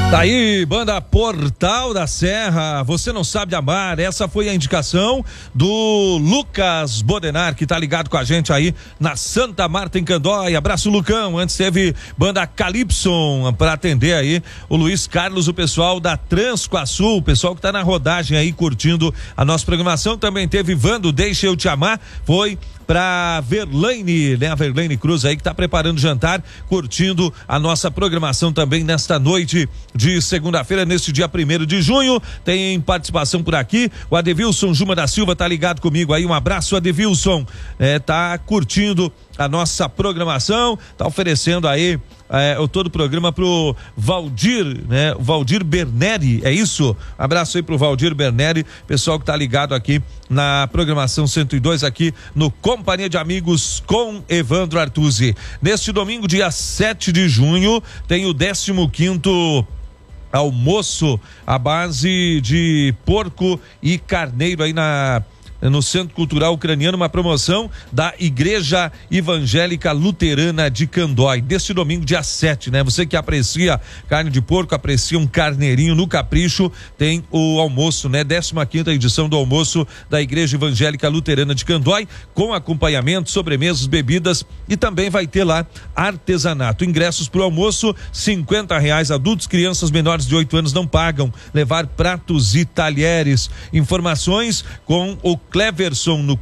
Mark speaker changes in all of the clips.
Speaker 1: Tá aí, banda Portal da Serra, Você Não Sabe Amar. Essa foi a indicação do Lucas Bodenar, que tá ligado com a gente aí na Santa Marta, em Candói. Abraço, Lucão. Antes teve banda Calypson para atender aí o Luiz Carlos, o pessoal da Transcoaçu, o pessoal que tá na rodagem aí curtindo a nossa programação. Também teve Vando, Deixa Eu Te Amar, foi pra Verlaine, né? A Verlaine Cruz aí que tá preparando o jantar, curtindo a nossa programação também nesta noite de segunda-feira, neste dia 1º de junho. Tem participação por aqui, o Adevilson Juma da Silva tá ligado comigo aí, um abraço, Adevilson, tá curtindo a nossa programação, tá oferecendo aí todo o programa pro Valdir, né? O Valdir Berneri, é isso? Abraço aí pro Valdir Berneri, pessoal que tá ligado aqui na programação 102 aqui no Companhia de Amigos com Evandro Artuzzi. Neste domingo, dia 7 de junho, tem o 15º almoço à base de porco e carneiro aí no Centro Cultural Ucraniano, uma promoção da Igreja Evangélica Luterana de Candói, deste domingo, dia 7, né? Você que aprecia carne de porco, aprecia um carneirinho no capricho, tem o almoço, né? 15ª edição do almoço da Igreja Evangélica Luterana de Candói, com acompanhamento, sobremesas, bebidas, e também vai ter lá artesanato. Ingressos pro almoço, R$50, adultos, crianças menores de 8 anos não pagam, levar pratos e talheres. Informações com o Cleverson no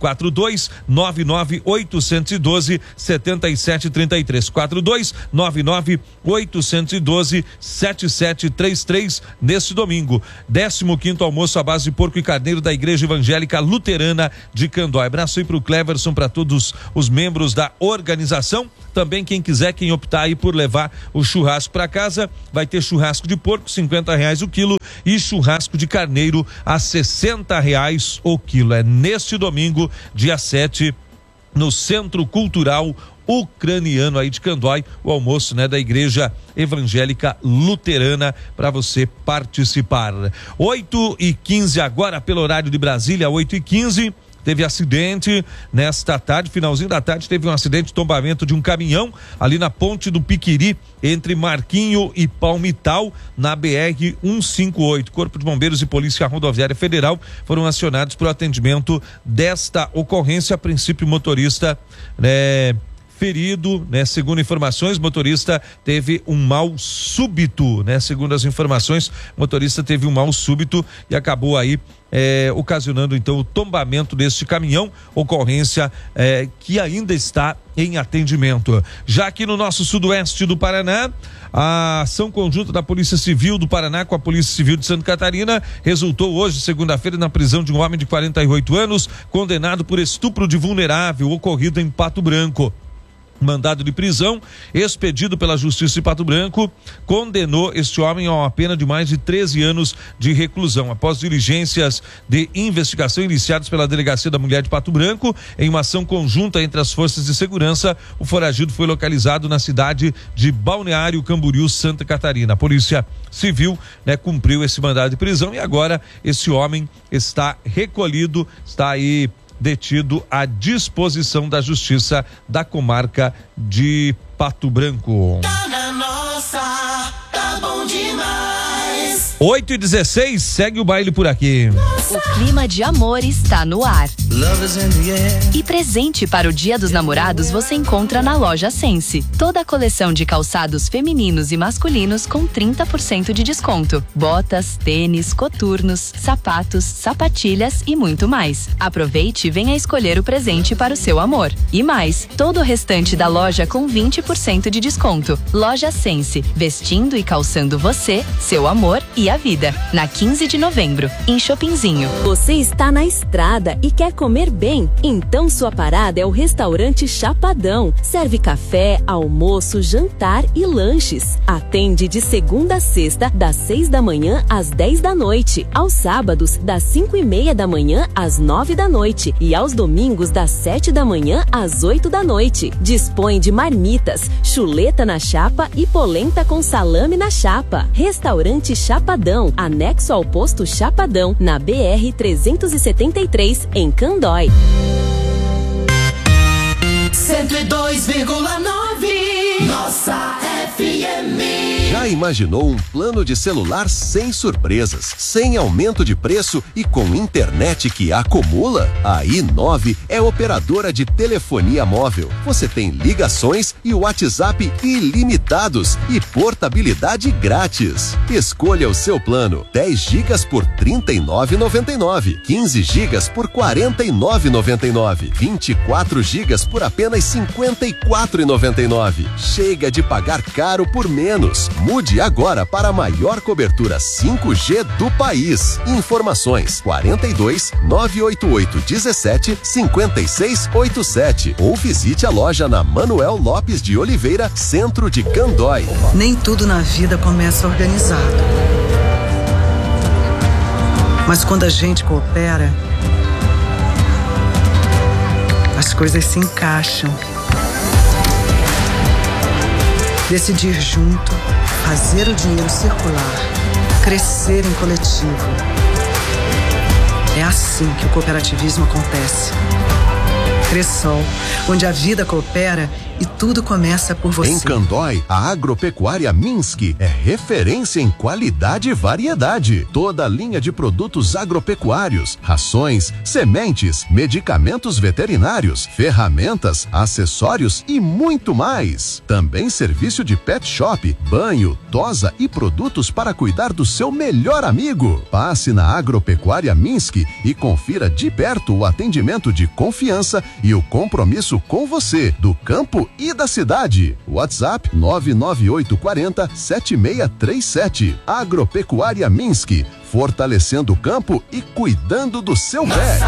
Speaker 1: 42-99812-7733, 42-99812-7733, neste domingo, 15º almoço à base de porco e carneiro da Igreja Evangélica Luterana de Candói. Abraço aí pro Cleverson, para todos os membros da organização. Também quem quiser, quem optar aí por levar o churrasco para casa, vai ter churrasco de porco, R$50 o quilo, e churrasco de carneiro a R$60 o quilo. É neste domingo, dia 7, no Centro Cultural Ucraniano aí de Candói, o almoço, né, da Igreja Evangélica Luterana, para você participar. 8h15 agora, pelo horário de Brasília, 8h15. Teve acidente nesta tarde, finalzinho da tarde, teve um acidente, tombamento de um caminhão ali na Ponte do Piquiri, entre Marquinho e Palmital, na BR-158. Corpo de Bombeiros e Polícia Rodoviária Federal foram acionados para o atendimento desta ocorrência. A princípio, motorista, ferido, né? Segundo informações, motorista teve um mal súbito, né? Segundo as informações, motorista teve um mal súbito e acabou aí ocasionando então o tombamento deste caminhão, ocorrência que ainda está em atendimento. Já aqui no nosso sudoeste do Paraná, a ação conjunta da Polícia Civil do Paraná com a Polícia Civil de Santa Catarina resultou hoje, segunda-feira, na prisão de um homem de 48 anos, condenado por estupro de vulnerável ocorrido em Pato Branco. Mandado de prisão expedido pela Justiça de Pato Branco condenou este homem a uma pena de mais de 13 anos de reclusão. Após diligências de investigação iniciadas pela Delegacia da Mulher de Pato Branco, em uma ação conjunta entre as forças de segurança, o foragido foi localizado na cidade de Balneário Camboriú, Santa Catarina. A Polícia Civil, cumpriu esse mandado de prisão e agora esse homem está recolhido, está aí detido à disposição da Justiça da Comarca de Pato Branco.
Speaker 2: Tá na nossa, tá bom demais.
Speaker 1: 8h16, segue o baile por aqui.
Speaker 3: O clima de amor está no ar. E presente para o Dia dos Namorados você encontra na loja Sense. Toda a coleção de calçados femininos e masculinos com 30% de desconto. Botas, tênis, coturnos, sapatos, sapatilhas e muito mais. Aproveite e venha escolher o presente para o seu amor. E mais, todo o restante da loja com 20% de desconto. Loja Sense, vestindo e calçando você, seu amor e a vida. Na 15 de novembro, em Chopinzinho.
Speaker 4: Você está na estrada e quer comer bem? Então sua parada é o restaurante Chapadão. Serve café, almoço, jantar e lanches. Atende de segunda a sexta, das 6 da manhã às 10 da noite. Aos sábados, das 5:30 da manhã às 9 da noite. E aos domingos, das 7 da manhã às 8 da noite. Dispõe de marmitas, chuleta na chapa e polenta com salame na chapa. Restaurante Chapadão, anexo ao posto Chapadão, na BR-373, em Candói.
Speaker 2: 102,9 Nossa FM.
Speaker 1: Já
Speaker 5: Já imaginou um plano de celular sem surpresas, sem aumento de preço e com internet que acumula? A i9 é operadora de telefonia móvel. Você tem ligações e WhatsApp ilimitados e portabilidade grátis. Escolha o seu plano: 10 GB por R$ 39,99, 15 GB por R$ 49,99, 24 GB por apenas R$ 54,99. Chega de pagar caro por menos. Mude agora para a maior cobertura 5G do país. Informações: 42 988 17 56 87 ou visite a loja na Manuel Lopes de Oliveira, centro de Candói.
Speaker 6: Nem tudo na vida começa organizado. Mas quando a gente coopera, as coisas se encaixam. Decidir junto, fazer o dinheiro circular, crescer em coletivo. É assim que o cooperativismo acontece. Cressol, onde a vida coopera e tudo começa por você.
Speaker 5: Em Candói, a Agropecuária Minsk é referência em qualidade e variedade. Toda a linha de produtos agropecuários, rações, sementes, medicamentos veterinários, ferramentas, acessórios e muito mais. Também serviço de pet shop, banho, tosa e produtos para cuidar do seu melhor amigo. Passe na Agropecuária Minsk e confira de perto o atendimento de confiança e o compromisso com você, do campo e da cidade. WhatsApp 99840 7637. Agropecuária Minsk, fortalecendo o campo e cuidando do seu pet.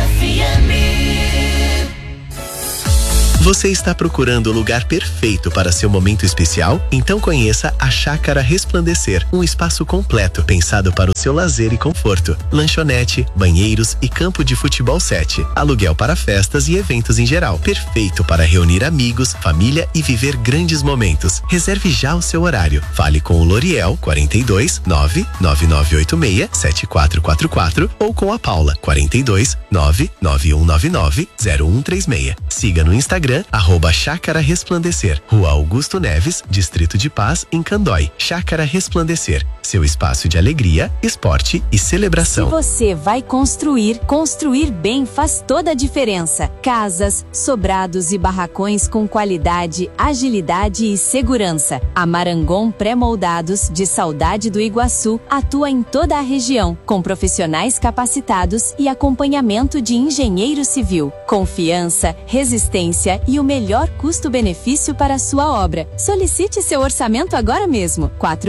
Speaker 7: Você está procurando o lugar perfeito para seu momento especial? Então conheça a Chácara Resplandecer, um espaço completo pensado para o seu lazer e conforto. Lanchonete, banheiros e campo de futebol 7. Aluguel para festas e eventos em geral. Perfeito para reunir amigos, família e viver grandes momentos. Reserve já o seu horário. Fale com o Loriel 42 99986 7444 ou com a Paula 42 99199 0136. Siga no Instagram @Chácara Resplandecer, Rua Augusto Neves, Distrito de Paz, em Candói. Chácara Resplandecer, seu espaço de alegria, esporte e celebração.
Speaker 4: Se você vai construir bem faz toda a diferença. Casas, sobrados e barracões com qualidade, agilidade e segurança. A Marangon Pré-Moldados, de Saudade do Iguaçu, atua em toda a região, com profissionais capacitados e acompanhamento de engenheiro civil. Confiança, resistência e o melhor custo-benefício para a sua obra. Solicite seu orçamento agora mesmo.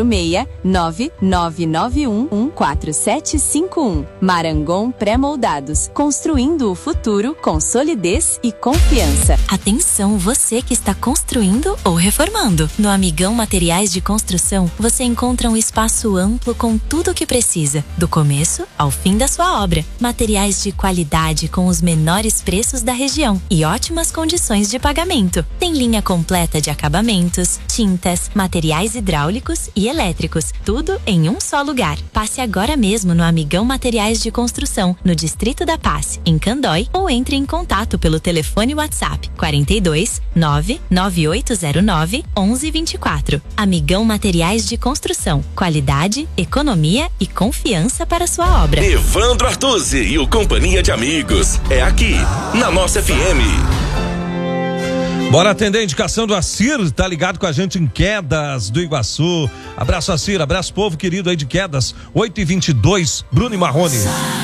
Speaker 4: 46999114751. Marangon Pré-Moldados, construindo o futuro com solidez e confiança.
Speaker 8: Atenção, você que está construindo ou reformando. No Amigão Materiais de Construção, você encontra um espaço amplo com tudo o que precisa, do começo ao fim da sua obra. Materiais de qualidade com os menores preços da região e ótimas condições de pagamento. Tem linha completa de acabamentos, tintas, materiais hidráulicos e elétricos, tudo em um só lugar. Passe agora mesmo no Amigão Materiais de Construção, no Distrito da Paz, em Candói, ou entre em contato pelo telefone WhatsApp 42 99809 1124. Amigão Materiais de Construção, qualidade, economia e confiança para sua obra.
Speaker 9: Evandro Artuzzi e o Companhia de Amigos é aqui na nossa FM.
Speaker 1: Bora atender a indicação do Assir, tá ligado com a gente em Quedas do Iguaçu. Abraço, Assir, abraço, povo querido aí de Quedas. 8h22, Bruno e Marrone.